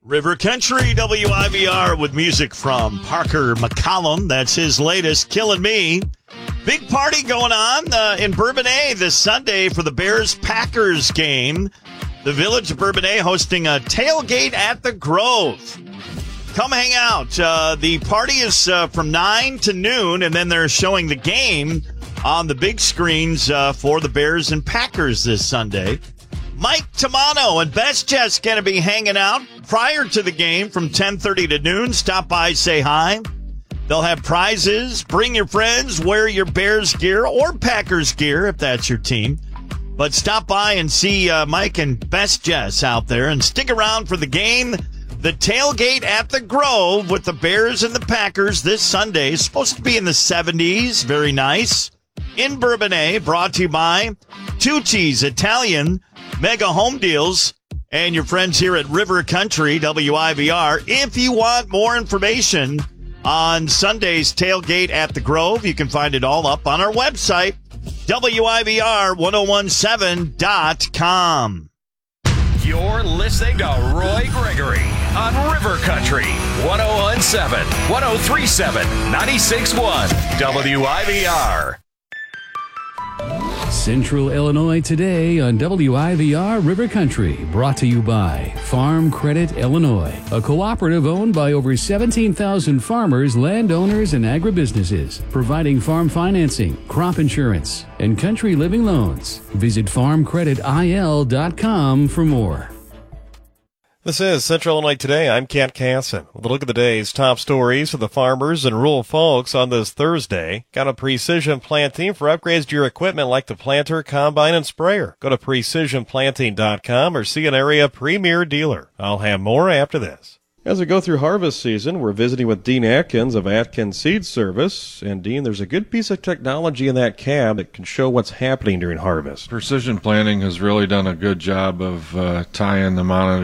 River Country, WIVR, with music from Parker McCollum. That's his latest, Killing Me. Big party going on in Bourbonnais this Sunday for the Bears-Packers game. The Village of Bourbonnais hosting a tailgate at the Grove. Come hang out. The party is from 9 to noon, and then they're showing the game on the big screens for the Bears and Packers this Sunday. Mike Tamano and Best Jess going to be hanging out prior to the game from 10:30 to noon. Stop by, say hi. They'll have prizes. Bring your friends. Wear your Bears gear or Packers gear if that's your team. But stop by and see Mike and Best Jess out there and stick around for the game. The tailgate at the Grove with the Bears and the Packers this Sunday. It's supposed to be in the 70s. Very nice. In Bourbonnais, brought to you by Tucci's Italian Mega Home Deals and your friends here at River Country, WIVR. If you want more information on Sunday's tailgate at the Grove, you can find it all up on our website, WIVR1017.com. You're listening to Roy Gregory on River Country, 1017, 1037, 96.1, WIVR. Central Illinois today on WIVR River Country, brought to you by Farm Credit Illinois, a cooperative owned by over 17,000 farmers, landowners, and agribusinesses, providing farm financing, crop insurance, and country living loans. Visit farmcreditil.com for more. This is Central Illinois Today. I'm Kent Casson with a look at the day's top stories for the farmers and rural folks on this Thursday. Got a Precision Planting for upgrades to your equipment like the planter, combine, and sprayer. Go to precisionplanting.com or see an area premier dealer. I'll have more after this. As we go through harvest season, we're visiting with Dean Atkins of Atkins Seed Service. And Dean, there's a good piece of technology in that cab that can show what's happening during harvest. Precision Planting has really done a good job of tying the monitor